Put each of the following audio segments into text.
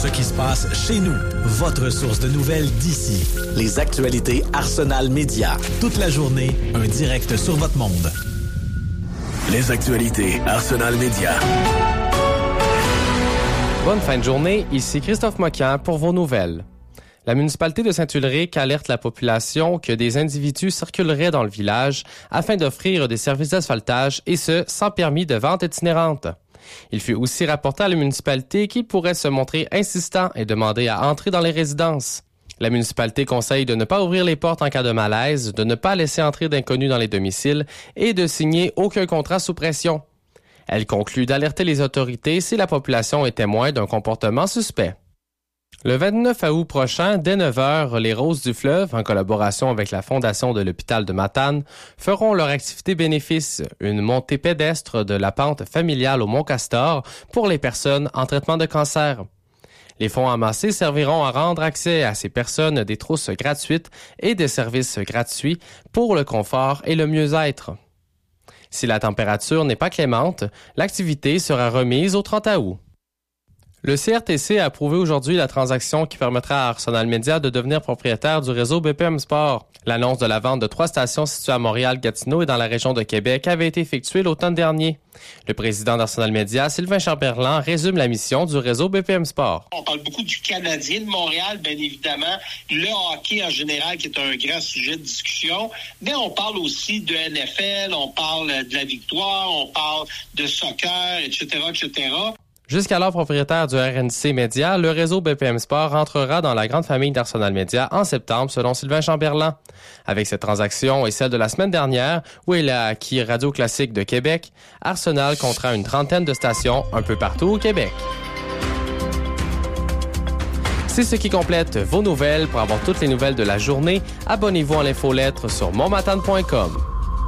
ce qui se passe chez nous. Votre source de nouvelles d'ici. Les actualités Arsenal Média. Toute la journée, un direct sur votre monde. Les actualités Arsenal Média. Bonne fin de journée, ici Christophe Moquin pour vos nouvelles. La municipalité de Saint-Ulrich alerte la population que des individus circuleraient dans le village afin d'offrir des services d'asphaltage et ce, sans permis de vente itinérante. Il fut aussi rapporté à la municipalité qu'il pourrait se montrer insistant et demander à entrer dans les résidences. La municipalité conseille de ne pas ouvrir les portes en cas de malaise, de ne pas laisser entrer d'inconnus dans les domiciles et de signer aucun contrat sous pression. Elle conclut d'alerter les autorités si la population est témoin d'un comportement suspect. Le 29 août prochain, dès 9h, les Roses du Fleuve, en collaboration avec la Fondation de l'hôpital de Matane, feront leur activité bénéfice, une montée pédestre de la pente familiale au Mont-Castor pour les personnes en traitement de cancer. Les fonds amassés serviront à rendre accès à ces personnes des trousses gratuites et des services gratuits pour le confort et le mieux-être. Si la température n'est pas clémente, l'activité sera remise au 30 août. Le CRTC a approuvé aujourd'hui la transaction qui permettra à Arsenal Média de devenir propriétaire du réseau BPM Sport. L'annonce de la vente de 3 stations situées à Montréal, Gatineau et dans la région de Québec avait été effectuée l'automne dernier. Le président d'Arsenal Média, Sylvain Chamberlain, résume la mission du réseau BPM Sport. On parle beaucoup du Canadien de Montréal, bien évidemment, le hockey en général qui est un grand sujet de discussion, mais on parle aussi de NFL, on parle de la victoire, on parle de soccer, etc., etc. Jusqu'alors propriétaire du RNC Média, le réseau BPM Sport rentrera dans la grande famille d'Arsenal Média en septembre, selon Sylvain Chamberlain. Avec cette transaction et celle de la semaine dernière, où il a acquis Radio Classique de Québec, Arsenal comptera une trentaine de stations un peu partout au Québec. C'est ce qui complète vos nouvelles. Pour avoir toutes les nouvelles de la journée, abonnez-vous à l'infolettre sur montmatane.com.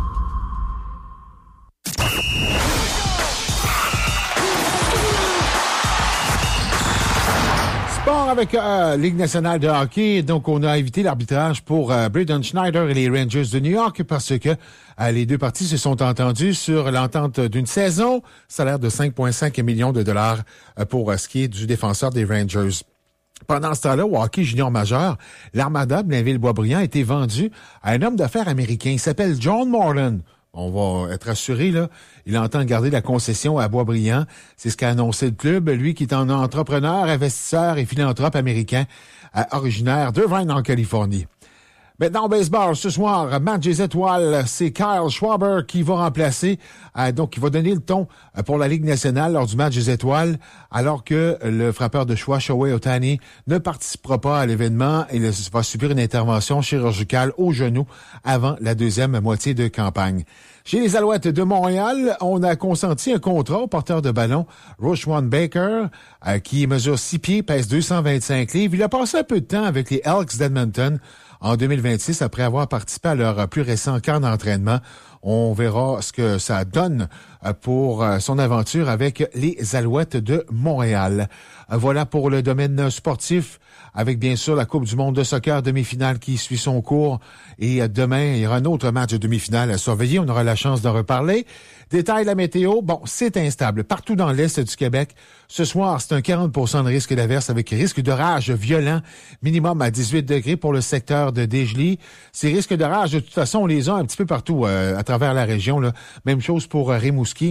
Avec Ligue nationale de hockey, donc on a évité l'arbitrage pour Braden Schneider et les Rangers de New York parce que les deux parties se sont entendues sur l'entente d'une saison, salaire de 5,5 millions de dollars pour ce qui est du défenseur des Rangers. Pendant ce temps-là, au hockey junior majeur, l'Armada de Blainville-Boisbriand a été vendue à un homme d'affaires américain. Il s'appelle John Moreland. On va être assuré, là. Il entend garder la concession à Boisbriand. C'est ce qu'a annoncé le club. Lui qui est un entrepreneur, investisseur et philanthrope américain, originaire d'Irvine en Californie. Maintenant, au baseball, ce soir, match des étoiles, c'est Kyle Schwarber qui va remplacer, donc qui va donner le ton pour la Ligue nationale lors du match des étoiles, alors que le frappeur de choix, Shohei Ohtani, ne participera pas à l'événement et va subir une intervention chirurgicale au genou avant la deuxième moitié de campagne. Chez les Alouettes de Montréal, on a consenti un contrat au porteur de ballon, Roschwan Baker, qui mesure 6 pieds, pèse 225 livres. Il a passé un peu de temps avec les Elks d'Edmonton en 2026, après avoir participé à leur plus récent camp d'entraînement. On verra ce que ça donne pour son aventure avec les Alouettes de Montréal. Voilà pour le domaine sportif, avec bien sûr la Coupe du monde de soccer demi-finale qui suit son cours. Et demain, il y aura un autre match de demi-finale à surveiller. On aura la chance d'en reparler. Détail de la météo, bon, c'est instable. Partout dans l'est du Québec, ce soir, c'est un 40% de risque d'averse avec risque d'orage violent, minimum à 18 degrés pour le secteur de Desjely. Ces risques d'orage, de toute façon, on les a un petit peu partout à travers la région, là. Même chose pour Rimouski.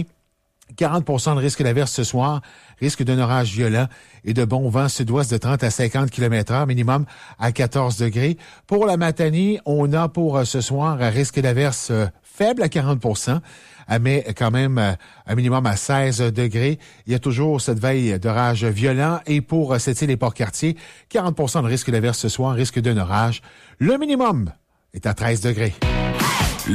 40% de risque d'averse ce soir, risque d'un orage violent et de bon vent sud-ouest de 30 à 50 km/h, minimum à 14 degrés. Pour la Matanie, on a pour ce soir un risque d'averse faible à 40%, mais quand même un minimum à 16 degrés. Il y a toujours cette veille d'orage violent. Et pour cette île et Port-Cartier, 40% de risque d'averse ce soir, risque d'un orage. Le minimum est à 13 degrés.